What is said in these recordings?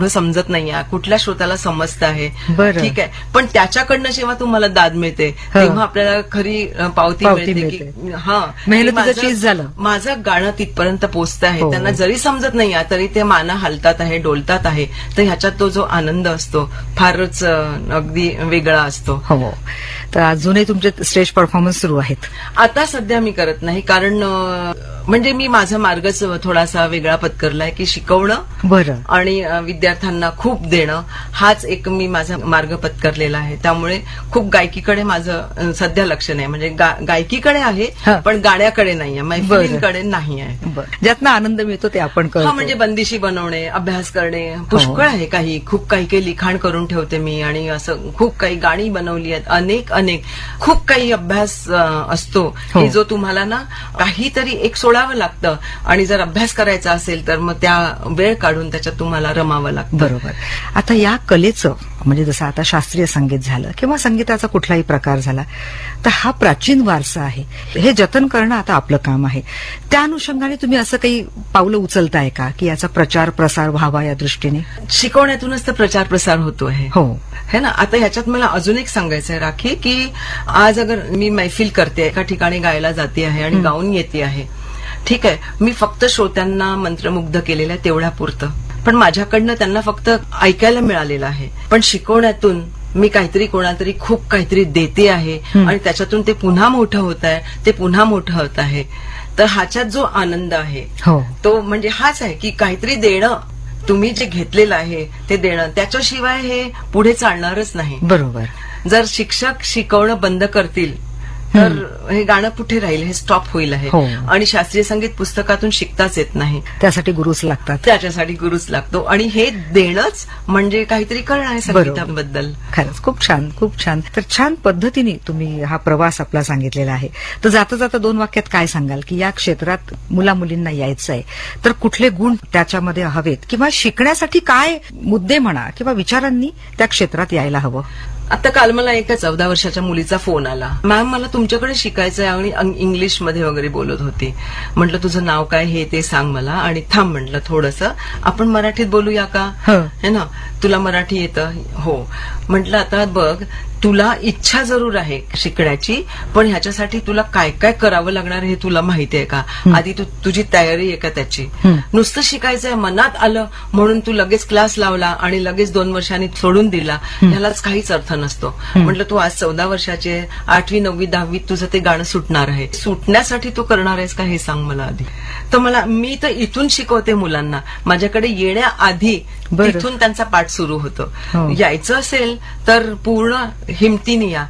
एवढं समजत नाहीये, कुठल्या श्रोत्याला समजतं आहे, बरं. ठीक आहे, पण त्याच्याकडनं जेव्हा तुम्हाला दाद मिळते तेव्हा आपल्याला खरी पावती मिळते की मेहनतीचं चीज झालं, माझं गाणं तिथपर्यंत पोहोचतं आहे. त्यांना जरी समजत नाहीये तरी ते माना हलतात आहे, डोलतात आहे, तर ह्याच्यात तो जो आनंद असतो फारच अगदी वेगळा असतो. हो. तर अजूनही तुमचे स्टेज परफॉर्मन्स सुरू आहेत? आता सध्या मी करत नाही, कारण म्हणजे मी माझा मार्गच थोडासा वेगळा पत्करलाय की शिकवणं, बरं, आणि विद्यार्थ्यांना खूप देणं, हाच एक मी माझा मार्ग पत्करलेला आहे. त्यामुळे खूप गायकीकडे माझं सध्या लक्ष नाही. म्हणजे गायकीकडे आहे पण गाण्याकडे नाहीये, मैफिलींकडे नाही आहे. ज्यातनं आनंद मिळतो ते आपण करतो. म्हणजे बंदिशी बनवणे, अभ्यास करणे पुष्कळ आहे. खूप काही लिखाण करून ठेवते मी, आणि असं खूप काही गाणी बनवली आहेत, अनेक खूप काही अभ्यास असतो की जो तुम्हाला ना काहीतरी एक सोडावं लागतं, आणि जर अभ्यास करायचा असेल तर मग त्या वेळ काढून त्याच्यात तुम्हाला रमावं लागतं. बरोबर. आता या कलेचं म्हणजे जसं आता शास्त्रीय संगीत झालं किंवा संगीताचा कुठलाही प्रकार झाला, तर हा प्राचीन वारसा आहे, हे जतन करणं आता आपलं काम आहे. त्या अनुषंगाने तुम्ही असं काही पावलं उचलताय का की याचा प्रचार प्रसार व्हावा या दृष्टीने? शिकवण्यातूनच तर प्रचार प्रसार होतो आहे, हो है ना. आता ह्याच्यात मला अजून एक सांगायचं आहे राखी, की आज अगर मी मैफिल करते, एका ठिकाणी गायला जाते आहे आणि गाऊन येते आहे, ठीक आहे, मी फक्त श्रोत्यांना मंत्रमुग्ध केलेलं आहे तेवढ्या पुरतं, पण माझ्याकडनं त्यांना फक्त ऐकायला मिळालेलं आहे. पण शिकवण्यातून मी काहीतरी कोणातरी खूप काहीतरी देते आहे, आणि त्याच्यातून ते पुन्हा मोठं होत आहे, ते पुन्हा मोठं होत आहे. तर ह्याच्यात जो आनंद आहे तो म्हणजे हाच आहे की काहीतरी देणं, तुम्ही जे घेतलेलं आहे ते देणं, त्याच्याशिवाय हे पुढे चालणारच नाही. बरोबर. जर शिक्षक शिकवणं बंद करतील तर हे गाणं कुठे राहील, हे स्टॉप होईल आहे. आणि शास्त्रीय संगीत पुस्तकातून शिकताच येत नाही, त्यासाठी गुरुच लागतात. त्याच्यासाठी गुरुच लागतो, आणि हे देणंच म्हणजे काहीतरी करणं आहे संगीताबद्दल. खरंच खूप छान, खूप छान. तर छान पद्धतीने तुम्ही हा प्रवास आपला सांगितलेला आहे. तर जाता जाता 2 वाक्यात काय सांगाल की या क्षेत्रात मुला मुलींना यायचं आहे तर कुठले गुण त्याच्यामध्ये हवेत, किंवा शिकण्यासाठी काय मुद्दे म्हणा किंवा विचारांनी त्या क्षेत्रात यायला हवं? आता काल मला एका 14 वर्षाच्या मुलीचा फोन आला, मॅम मला तुमच्याकडे शिकायचं आहे, आणि इंग्लिशमध्ये वगैरे बोलत होती. म्हटलं तुझं नाव काय हे ते सांग मला, आणि थांब म्हटलं थोडंसं आपण मराठीत बोलूया का, है ना, तुला मराठी येतं? हो. म्हटलं आता बघ, तुला इच्छा जरूर आहे शिकण्याची, पण ह्याच्यासाठी तुला काय काय करावं लागणार हे तुला माहिती आहे का? आधी तुझी तयारी आहे का त्याची? नुसतं शिकायचंय मनात आलं म्हणून तू लगेच क्लास लावला आणि लगेच 2 वर्षांनी सोडून दिला, ह्यालाच काहीच अर्थ नसतो. म्हटलं तू आज 14 वर्षाचे, 8वी 9वी 10वी तुझं ते गाणं सुटणार आहे, सुटण्यासाठी तू करणार आहेस का हे सांग मला आधी. तर मी तर इथून शिकवते मुलांना, माझ्याकडे येण्याआधी तिथून त्यांचा पाठ सुरू होतो. यायचं असेल तर पूर्ण हिमतीने या,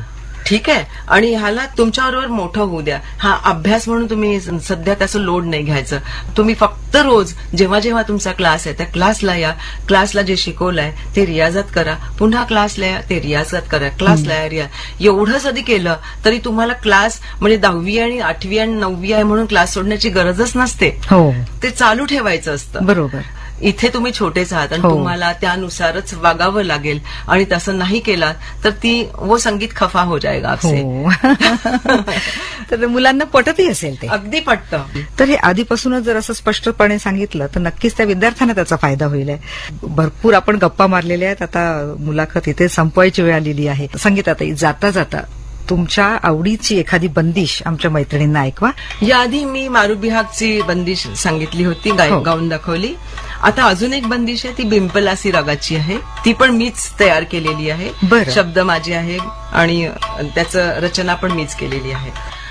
ठीक आहे, आणि ह्याला तुमच्याबरोबर मोठं होऊ द्या. हा अभ्यास म्हणून तुम्ही सध्या त्याचं लोड नाही घ्यायचं. तुम्ही फक्त रोज जेव्हा जेव्हा तुमचा क्लास आहे त्या क्लासला या, क्लासला जे शिकवलंय ते रियाजात करा, पुन्हा क्लासला या, ते रियाजात करा, क्लासला या. एवढं जरी केलं तरी तुम्हाला क्लास म्हणजे 10वी आणि 8वी आणि 9वी आहे म्हणून क्लास सोडण्याची गरजच नसते. ते चालू ठेवायचं असतं. बरोबर. इथे तुम्ही छोटेच आहात आणि तुम्हाला त्यानुसारच वागावं लागेल, आणि तसं नाही केलं तर वो संगीत खफा हो जाएगा आपसे. तर मुलांना पटतही असेल ते, अगदी पटतं. तर हे आधीपासूनच जर असं स्पष्टपणे सांगितलं तर नक्कीच त्या विद्यार्थ्यांना त्याचा फायदा होईल. भरपूर आपण गप्पा मारलेल्या आहेत, आता मुलाखत इथे संपवायची वेळ आलेली आहे. संगीताताई, जाता जाता तुमच्या आवडीची एखादी बंदिश आमच्या मैत्रिणींना ऐकवा. याआधी मी मारुबिहागची बंदिश सांगितली होती, गाऊन दाखवली. आता अजून एक बंदिश आहे, ती बिंपलासी रागाची आहे, ती पण मीच तयार केलेली आहे. शब्द माझे आहे आणि त्याचं रचना पण मीच केलेली आहे.